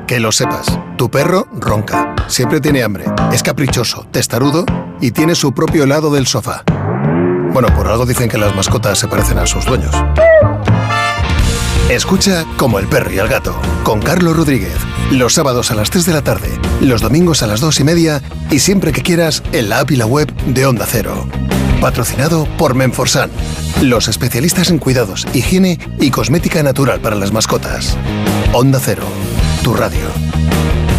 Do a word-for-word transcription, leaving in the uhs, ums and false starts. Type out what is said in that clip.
Que lo sepas, tu perro ronca, siempre tiene hambre, es caprichoso, testarudo y tiene su propio lado del sofá. Bueno, por algo dicen que las mascotas se parecen a sus dueños. Escucha Como el perro y el gato, con Carlos Rodríguez, los sábados a las tres de la tarde, los domingos a las dos y media y siempre que quieras en la app y la web de Onda Cero. Patrocinado por Menforsan, los especialistas en cuidados, higiene y cosmética natural para las mascotas. Onda Cero, tu radio.